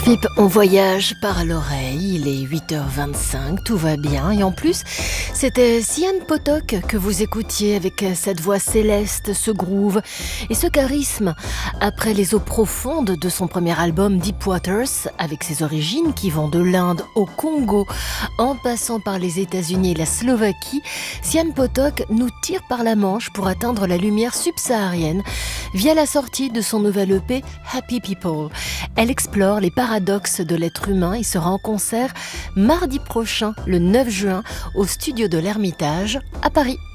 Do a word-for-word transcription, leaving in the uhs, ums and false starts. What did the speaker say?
Philippe, on voyage par l'oreille, il est huit heures vingt-cinq, tout va bien. Et en plus, c'était Sian Potok que vous écoutiez avec cette voix céleste, ce groove et ce charisme. Après les eaux profondes de son premier album Deep Waters, avec ses origines qui vont de l'Inde au Congo, en passant par les États-Unis et la Slovaquie, Sian Potok nous tire par la manche pour atteindre la lumière subsaharienne via la sortie de son nouvel E P Happy People. Elle explore les paradoxes de l'être humain et sera en concert mardi prochain, le neuf juin, au studio de l'Ermitage à Paris.